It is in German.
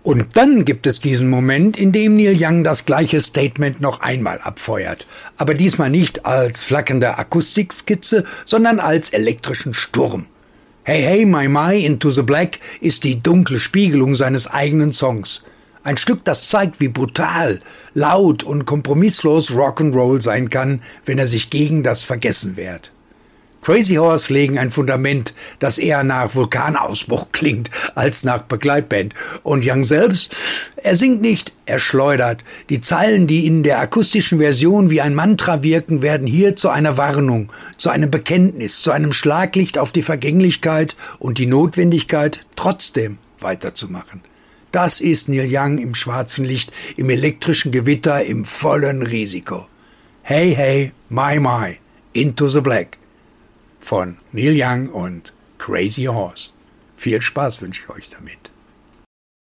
Und dann gibt es diesen Moment, in dem Neil Young das gleiche Statement noch einmal abfeuert. Aber diesmal nicht als flackernde Akustikskizze, sondern als elektrischen Sturm. Hey, hey, my, Into the Black ist die dunkle Spiegelung seines eigenen Songs. Ein Stück, das zeigt, wie brutal, laut und kompromisslos Rock'n'Roll sein kann, wenn er sich gegen das Vergessen wehrt. Crazy Horse legen ein Fundament, das eher nach Vulkanausbruch klingt als nach Begleitband. Und Young selbst, er singt nicht, er schleudert. Die Zeilen, die in der akustischen Version wie ein Mantra wirken, werden hier zu einer Warnung, zu einem Bekenntnis, zu einem Schlaglicht auf die Vergänglichkeit und die Notwendigkeit, trotzdem weiterzumachen. Das ist Neil Young im schwarzen Licht, im elektrischen Gewitter, im vollen Risiko. Hey, hey, my, Into the Black. Von Neil Young und Crazy Horse. Viel Spaß wünsche ich euch damit.